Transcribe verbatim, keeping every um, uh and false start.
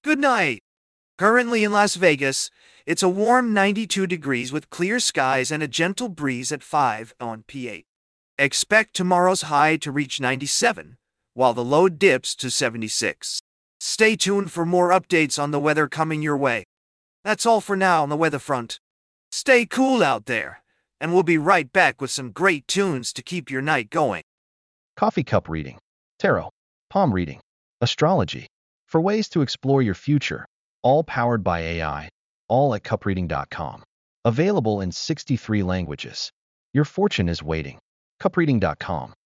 Good night. Currently in Las Vegas, it's a warm ninety-two degrees with clear skies and a gentle breeze at five on P eight. Expect tomorrow's high to reach ninety-seven, while the low dips to seventy-six. Stay tuned for more updates on the weather coming your way. That's all for now on the weather front. Stay cool out there, and we'll be right back with some great tunes to keep your night going. Coffee cup reading, tarot, palm reading, astrology, for ways to explore your future, all powered by A I, all at cup reading dot com. Available in sixty-three languages. Your fortune is waiting. cup reading dot com.